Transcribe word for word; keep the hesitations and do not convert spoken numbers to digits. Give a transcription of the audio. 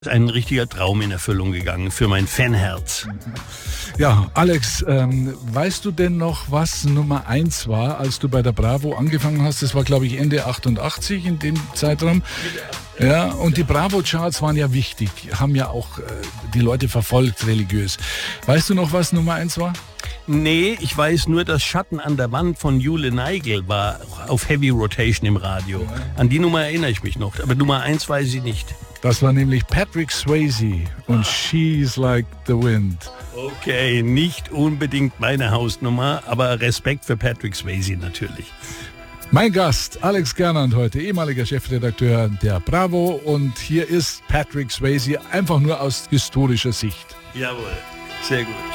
Ein richtiger Traum in Erfüllung gegangen für mein Fanherz. Ja, Alex, ähm, weißt du denn noch, was Nummer eins war, als du bei der Bravo angefangen hast? Das war, glaube ich, Ende achtundachtzig in dem Zeitraum. Ja, und die Bravo-Charts waren ja wichtig, haben ja auch äh, die Leute verfolgt, religiös. Weißt du noch, was Nummer eins war? Nee, ich weiß nur, dass Schatten an der Wand von Jule Neigel war auf Heavy Rotation im Radio. An die Nummer erinnere ich mich noch, aber Nummer eins weiß ich nicht. Das war nämlich Patrick Swayze und She's Like the Wind. Okay, nicht unbedingt meine Hausnummer, aber Respekt für Patrick Swayze natürlich. Mein Gast, Alex Gernand heute, ehemaliger Chefredakteur der Bravo, und hier ist Patrick Swayze einfach nur aus historischer Sicht. Jawohl, sehr gut.